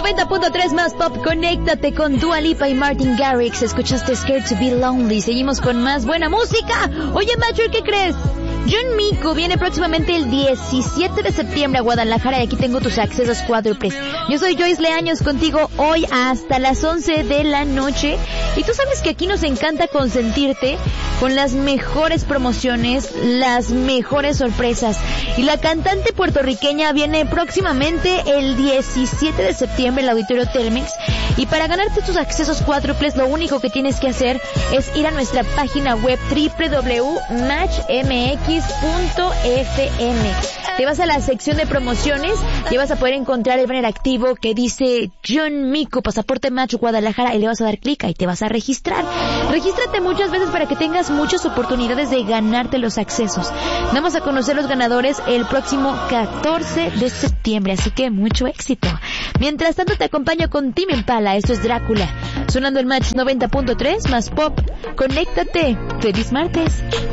90.3 más pop, conéctate con Dua Lipa y Martin Garrix. Escuchaste Scared to be Lonely. Seguimos con más buena música. Oye, Macho, ¿qué crees? John Mico viene próximamente el 17 de septiembre a Guadalajara y aquí tengo tus accesos cuádruples. Yo soy Joyce Leaños contigo hoy hasta las 11 de la noche y tú sabes que aquí nos encanta consentirte con las mejores promociones, las mejores sorpresas. Y la cantante puertorriqueña viene próximamente el 17 de septiembre al Auditorio Telmex y para ganarte tus accesos cuádruples lo único que tienes que hacer es ir a nuestra página web www.matchmx.fm. Te vas a la sección de promociones y vas a poder encontrar el banner activo que dice John Mico, Pasaporte Match Guadalajara y le vas a dar clic y te vas a registrar. Regístrate muchas veces para que tengas muchas oportunidades de ganarte los accesos. Vamos a conocer los ganadores el próximo 14 de septiembre, así que mucho éxito. Mientras tanto te acompaño con Tame Impala, esto es Drácula, sonando el Match 90.3 más pop. Conéctate, feliz martes.